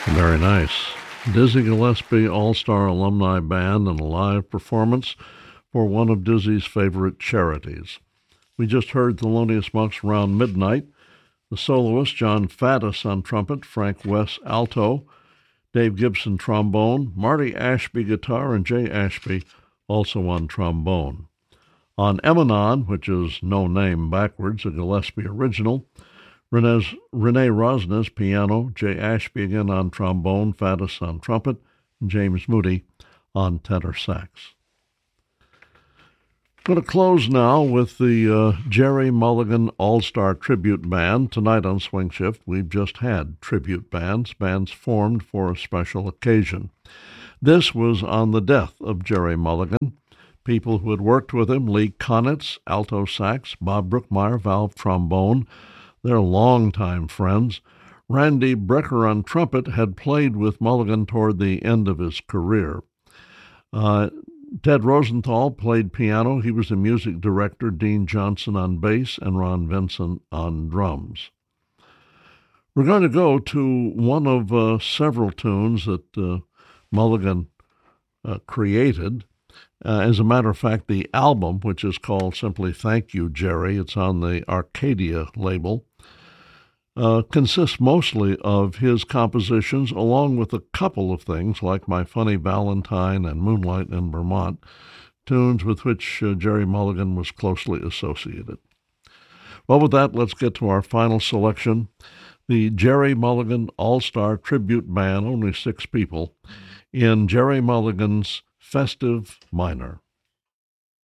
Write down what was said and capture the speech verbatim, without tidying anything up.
Very nice. Dizzy Gillespie All-Star Alumni Band and a live performance for one of Dizzy's favorite charities. We just heard Thelonious Monk's Around Midnight, the soloist John Faddis on trumpet, Frank West alto, Dave Gibson trombone, Marty Ashby guitar, and Jay Ashby also on trombone. On Emanon, which is No Name backwards, a Gillespie original, Renee, Renee Rosnes piano, Jay Ashby again on trombone, Faddis on trumpet, and James Moody on tenor sax. Going to close now with the uh, Jerry Mulligan All-Star Tribute Band. Tonight on Swing Shift, we've just had tribute bands, bands formed for a special occasion. This was on the death of Jerry Mulligan. People who had worked with him, Lee Konitz, alto sax, Bob Brookmeyer, valve trombone, they're longtime friends. Randy Brecker on trumpet had played with Mulligan toward the end of his career. Uh, Ted Rosenthal played piano. He was the music director, Dean Johnson on bass, and Ron Vincent on drums. We're going to go to one of uh, several tunes that uh, Mulligan uh, created. Uh, as a matter of fact, the album, which is called simply Thank You, Jerry, it's on the Arcadia label, uh, consists mostly of his compositions, along with a couple of things like My Funny Valentine and Moonlight in Vermont, tunes with which uh, Jerry Mulligan was closely associated. Well, with that, let's get to our final selection, the Jerry Mulligan All-Star Tribute Band, only six people, in Jerry Mulligan's Festive Minor.